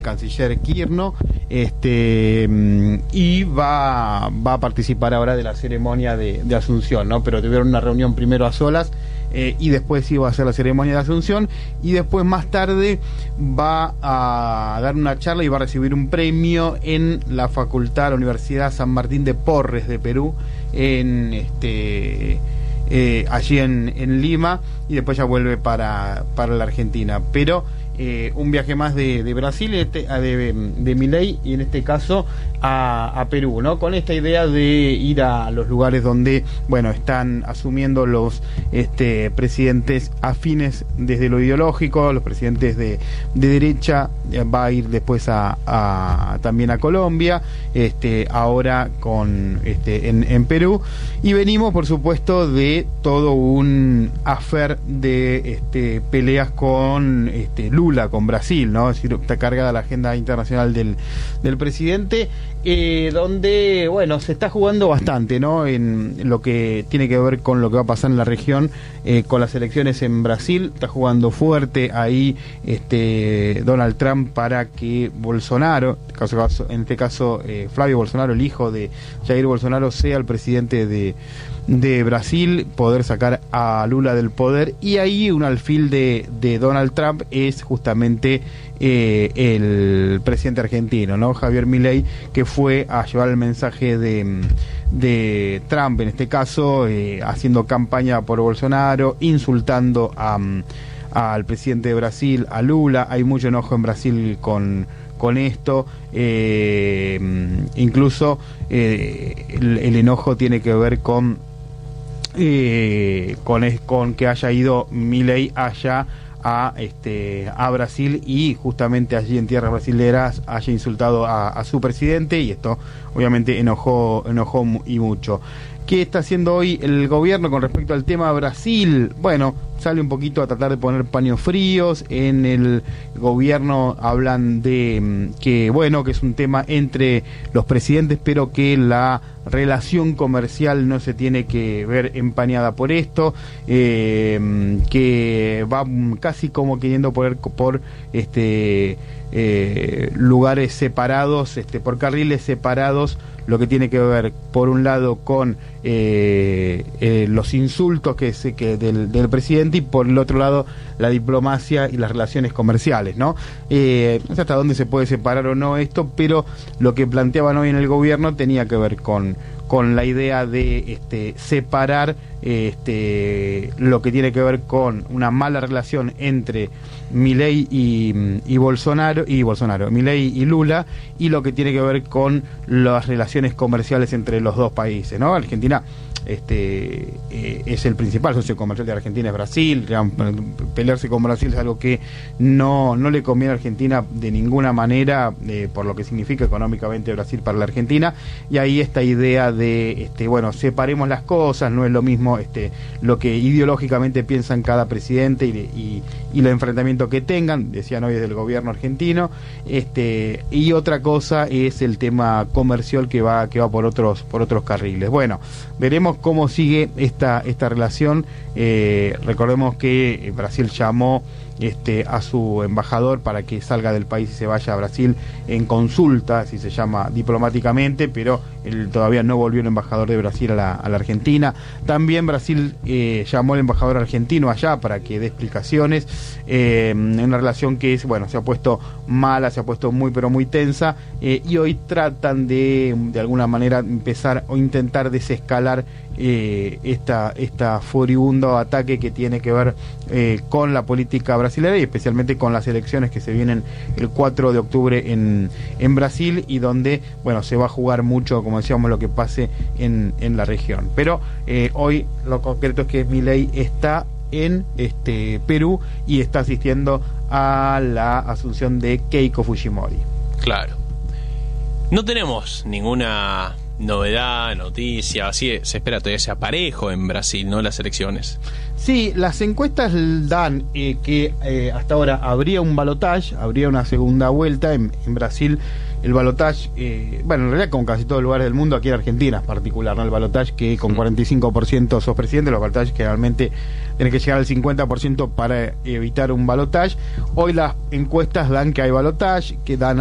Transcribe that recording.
canciller Kirchner, y va a participar ahora de la ceremonia de Asunción, ¿no? Pero tuvieron una reunión primero a solas, y después iba a hacer la ceremonia de Asunción, y después más tarde va a dar una charla y va a recibir un premio en la facultad de la Universidad San Martín de Porres de Perú, allí en Lima, y después ya vuelve para la Argentina. Pero un viaje más de Brasil, de Milei, y en este caso a Perú, ¿no? Con esta idea de ir a los lugares donde, bueno, están asumiendo los presidentes afines desde lo ideológico, los presidentes de derecha. Va a ir después también a Colombia, ahora en Perú, y venimos, por supuesto, de todo un affair de peleas con Lula, con Brasil, ¿no? Es decir, está cargada la agenda internacional del presidente, donde, bueno, se está jugando bastante, ¿no? En lo que tiene que ver con lo que va a pasar en la región, con las elecciones en Brasil. Está jugando fuerte ahí Donald Trump para que Bolsonaro, en este caso Flavio Bolsonaro, el hijo de Jair Bolsonaro, sea el presidente de Brasil, poder sacar a Lula del poder. Y ahí un alfil de Donald Trump es justamente el presidente argentino, ¿no? Javier Milei, que fue a llevar el mensaje de Trump, en este caso, haciendo campaña por Bolsonaro, insultando al presidente de Brasil, a Lula. Hay mucho enojo en Brasil con esto, incluso el enojo tiene que ver con que haya ido Milei allá a Brasil, y justamente allí en tierras brasileras haya insultado a su presidente, y esto obviamente enojó y mucho. ¿Qué está haciendo hoy el gobierno con respecto al tema Brasil? Bueno, sale un poquito a tratar de poner paños fríos. En el gobierno hablan de que es un tema entre los presidentes, pero que la relación comercial no se tiene que ver empañada por esto, que va casi como queriendo poner por lugares separados, por carriles separados, lo que tiene que ver por un lado con los insultos del presidente, y por el otro lado la diplomacia y las relaciones comerciales, ¿no? No sé hasta dónde se puede separar o no esto, pero lo que planteaban hoy en el gobierno tenía que ver con la idea de separar lo que tiene que ver con una mala relación entre Milei y Bolsonaro, Milei y Lula, y lo que tiene que ver con las relaciones comerciales entre los dos países, ¿no? Argentina es el principal socio comercial de Argentina, es Brasil. Pelearse con Brasil es algo que no le conviene a Argentina de ninguna manera, por lo que significa económicamente Brasil para la Argentina. Y ahí esta idea de separemos las cosas, no es lo mismo lo que ideológicamente piensan cada presidente y el enfrentamiento que tengan, decían hoy desde el gobierno argentino, y otra cosa es el tema comercial que va por otros carriles. Bueno, veremos cómo sigue esta relación. Recordemos que Brasil llamó a su embajador para que salga del país y se vaya a Brasil en consulta, así se llama diplomáticamente, pero él todavía no volvió el embajador de Brasil a la Argentina. También Brasil llamó al embajador argentino allá para que dé explicaciones, en una relación que se ha puesto mala, se ha puesto muy pero muy tensa, y hoy tratan de alguna manera empezar o intentar desescalar esta furibundo ataque que tiene que ver con la política brasileña, y especialmente con las elecciones que se vienen el 4 de octubre en Brasil, y donde se va a jugar mucho, como decíamos, lo que pase en la región. Pero hoy lo concreto es que Milei está en Perú y está asistiendo a la asunción de Keiko Fujimori. Claro. No tenemos ninguna novedad, noticia, así se espera todavía ese aparejo en Brasil, ¿no? Las elecciones. Sí, las encuestas dan que hasta ahora habría un balotaje, habría una segunda vuelta. En Brasil el balotaje, bueno, en realidad como casi todos los lugares del mundo, aquí en Argentina es particular, ¿no? El balotaje, que con 45% sos presidente, los balotajes generalmente tienen que llegar al 50% para evitar un balotaje. Hoy las encuestas dan que hay balotaje, que dan